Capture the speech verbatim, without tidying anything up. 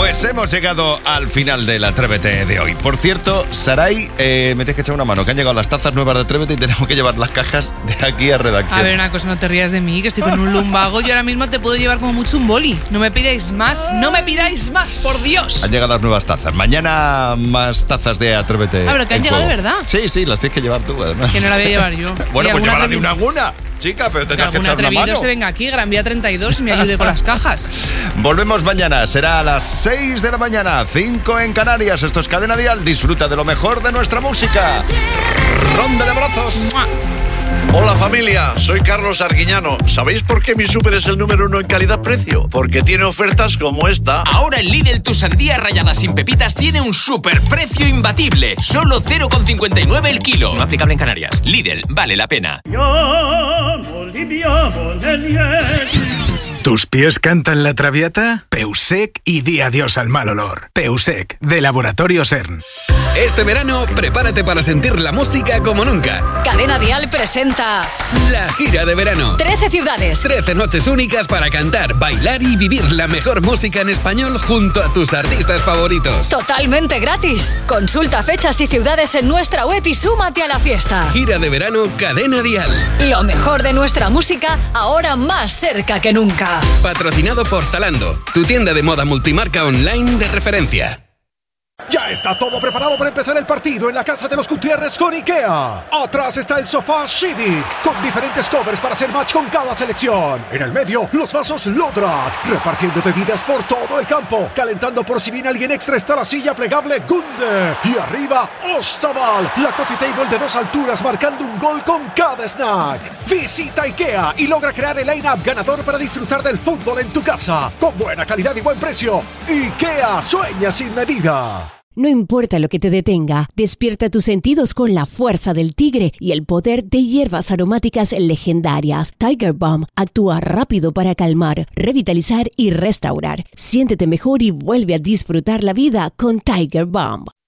Pues hemos llegado al final del Atrévete de hoy. Por cierto, Saray, eh, me tienes que echar una mano, que han llegado las tazas nuevas de Atrévete y tenemos que llevar las cajas de aquí a redacción. A ver, una cosa, no te rías de mí, que estoy con un lumbago. Yo ahora mismo te puedo llevar como mucho un boli. No me pidáis más, no me pidáis más, por Dios. Han llegado las nuevas tazas. Mañana más tazas de Atrévete. Ah, pero que han llegado juego. de verdad. Sí, sí, las tienes que llevar tú, además. Que no la voy a llevar yo. Bueno, pues llévala de atrevido... una a una, chica, pero tendrás que, que echar una mano. atrevido se venga aquí, Gran Vía treinta y dos, y me ayude con las cajas. Volvemos mañana, será a las seis de la mañana, cinco en Canarias. Esto es Cadena Dial, disfruta de lo mejor de nuestra música. Ronda de abrazos. ¡Mua! Hola familia, soy Carlos Arguiñano. ¿Sabéis por qué mi súper es el número uno en calidad-precio? Porque tiene ofertas como esta. Ahora en Lidl tu sandía rallada sin pepitas tiene un superprecio imbatible. Solo cero coma cincuenta y nueve el kilo. No aplicable en Canarias. Lidl, vale la pena. ¿Tus pies cantan la Traviata? Peusec y di adiós al mal olor. Peusec, de Laboratorio CERN. Este verano, prepárate para sentir la música como nunca. Cadena Dial presenta La gira de verano. trece ciudades. trece noches únicas para cantar, bailar y vivir la mejor música en español junto a tus artistas favoritos. Totalmente gratis. Consulta fechas y ciudades en nuestra web y súmate a la fiesta. Gira de verano Cadena Dial. Lo mejor de nuestra música, ahora más cerca que nunca. Patrocinado por Zalando, tu tienda de moda multimarca online de referencia. Ya está todo preparado para empezar el partido en la casa de los Gutiérrez con IKEA. Atrás está el sofá Civic, con diferentes covers para hacer match con cada selección. En el medio, los vasos Lodrat, repartiendo bebidas por todo el campo. Calentando por si viene alguien extra está la silla plegable Gunde. Y arriba, Ostaval, la coffee table de dos alturas marcando un gol con cada snack. Visita IKEA y logra crear el line-up ganador para disfrutar del fútbol en tu casa. Con buena calidad y buen precio. IKEA, sueña sin medida. No importa lo que te detenga, despierta tus sentidos con la fuerza del tigre y el poder de hierbas aromáticas legendarias. Tiger Balm actúa rápido para calmar, revitalizar y restaurar. Siéntete mejor y vuelve a disfrutar la vida con Tiger Balm.